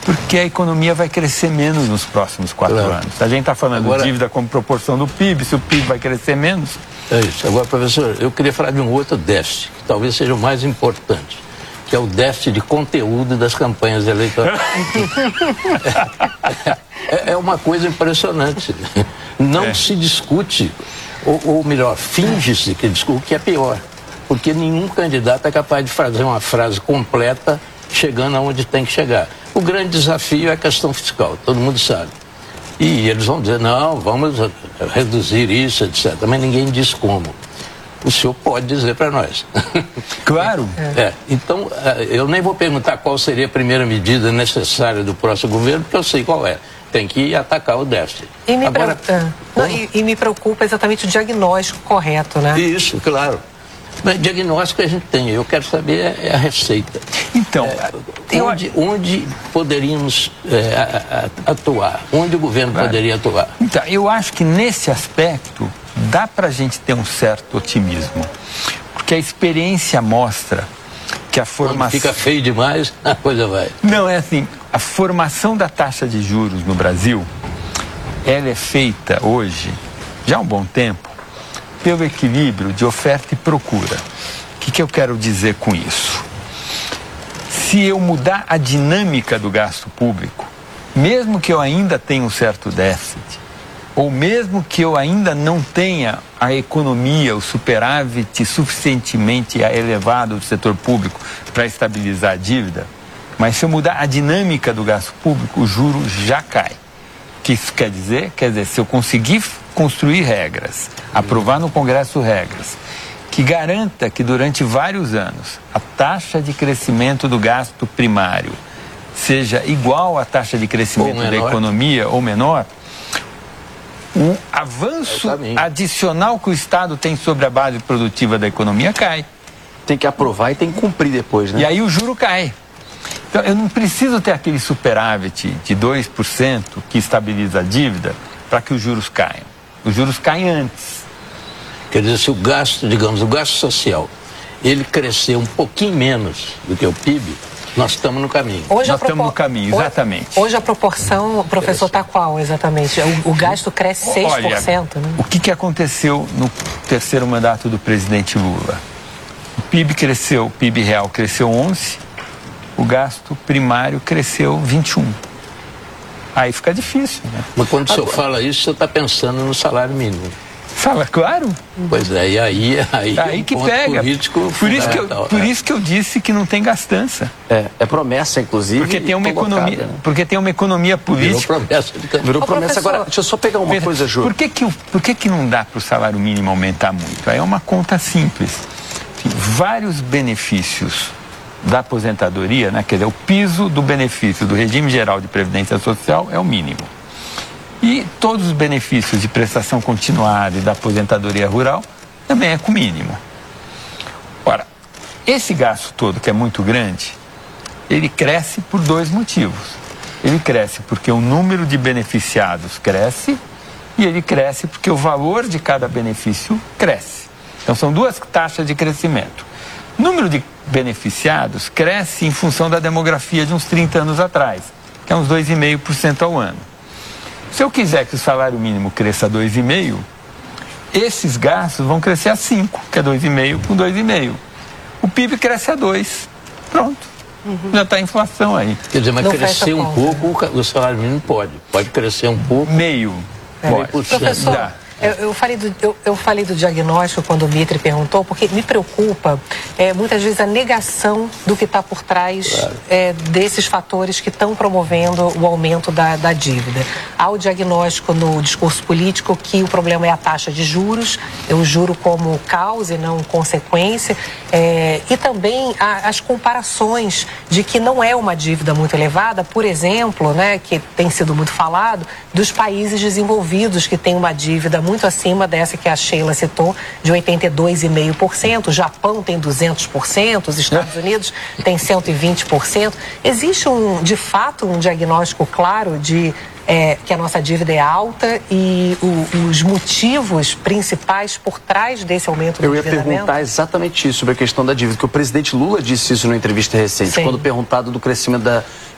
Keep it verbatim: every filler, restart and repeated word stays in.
Porque a economia vai crescer menos nos próximos quatro claro. anos. A gente está falando Agora... de dívida como proporção do P I B, se o P I B vai crescer menos... É isso. Agora, professor, eu queria falar de um outro déficit, que talvez seja o mais importante, que é o déficit de conteúdo das campanhas eleitorais. é, é uma coisa impressionante. Não é. se discute, ou, ou melhor, finge-se que discute, o que é pior. Porque nenhum candidato é capaz de fazer uma frase completa chegando aonde tem que chegar. O grande desafio é a questão fiscal, todo mundo sabe. E eles vão dizer, não, vamos reduzir isso, etcétera. Mas ninguém diz como. O senhor pode dizer para nós. Claro. É, então, eu nem vou perguntar qual seria a primeira medida necessária do próximo governo, porque eu sei qual é. Tem que atacar o déficit. E me, Agora, preocupa, não, e, e me preocupa exatamente o diagnóstico correto, né? Isso, claro. Mas diagnóstico a gente tem, eu quero saber é a receita. Então, é, onde, onde poderíamos é, atuar? Onde o governo claro. poderia atuar? Então, eu acho que nesse aspecto dá para a gente ter um certo otimismo. Porque a experiência mostra que a formação... Quando fica feio demais, a coisa vai. Não, é assim, a formação da taxa de juros no Brasil, ela é feita hoje, já há um bom tempo, pelo equilíbrio de oferta e procura. O que, que eu quero dizer com isso? Se eu mudar a dinâmica do gasto público, mesmo que eu ainda tenha um certo déficit, ou mesmo que eu ainda não tenha a economia, o superávit suficientemente elevado do setor público para estabilizar a dívida, mas se eu mudar a dinâmica do gasto público, o juro já cai. O que isso quer dizer? Quer dizer, se eu conseguir construir regras, aprovar no Congresso regras, que garanta que durante vários anos a taxa de crescimento do gasto primário seja igual à taxa de crescimento da economia ou menor, o avanço adicional que o Estado tem sobre a base produtiva da economia cai. Tem que aprovar e tem que cumprir depois, né? E aí o juro cai. Então, eu não preciso ter aquele superávit de dois por cento que estabiliza a dívida para que os juros caiam. Os juros caem antes. Quer dizer, se o gasto, digamos, o gasto social, ele crescer um pouquinho menos do que o P I B, nós estamos no caminho. Hoje nós propor... estamos no caminho, exatamente. Hoje, hoje a proporção, professor, está qual exatamente? O, o gasto cresce seis por cento, Olha, né? O que, que aconteceu no terceiro mandato do presidente Lula? O P I B cresceu, o P I B real cresceu onze por cento, o gasto primário cresceu vinte e um por cento. Aí fica difícil, né? Mas quando o senhor fala isso, o senhor está pensando no salário mínimo. Fala, claro. Pois é, e aí, aí, aí é um que ponto pega. Político por isso que, eu, por isso que eu disse que não tem gastança. É, é promessa, inclusive. Porque tem uma colocada, economia, né? porque tem uma economia política. Virou promessa. De... Virou Ô, promessa. professor, Agora, deixa eu só pegar uma Veja, coisa, Ju. Por que que, por que que não dá para o salário mínimo aumentar muito? Aí é uma conta simples. Tem vários benefícios da aposentadoria, né? Quer dizer, o piso do benefício do regime geral de previdência social é o mínimo. E todos os benefícios de prestação continuada e da aposentadoria rural também é com o mínimo. Ora, esse gasto todo, que é muito grande, ele cresce por dois motivos. Ele cresce porque o número de beneficiados cresce e ele cresce porque o valor de cada benefício cresce. Então são duas taxas de crescimento. O número de beneficiados cresce em função da demografia de uns trinta anos atrás, que é uns dois vírgula cinco por cento ao ano. Se eu quiser que o salário mínimo cresça a dois vírgula cinco por cento, esses gastos vão crescer a cinco por cento, que é dois vírgula cinco por cento com dois vírgula cinco por cento. O P I B cresce a dois por cento. Pronto. Uhum. Já está a inflação aí. Quer dizer, mas Não crescer um pouco, o salário mínimo pode. Pode crescer um pouco. Meio. É. Pode. Professor, Dá. Eu, eu, falei do, eu, eu falei do diagnóstico quando o Mitre perguntou, porque me preocupa é, muitas vezes a negação do que está por trás claro. é, desses fatores que estão promovendo o aumento da, da dívida. Há o diagnóstico no discurso político que o problema é a taxa de juros, é o juro como causa e não consequência, é, e também a, as comparações de que não é uma dívida muito elevada, por exemplo, né, que tem sido muito falado, dos países desenvolvidos que têm uma dívida muito muito acima dessa que a Sheila citou, de oitenta e dois vírgula cinco por cento. O Japão tem duzentos por cento, os Estados Unidos tem cento e vinte por cento. Existe, um, de fato, um diagnóstico claro de é, que a nossa dívida é alta e o, os motivos principais por trás desse aumento do Eu ia endividamento? perguntar exatamente isso, sobre a questão da dívida, que o presidente Lula disse isso numa entrevista recente, Sim. quando perguntado do crescimento da...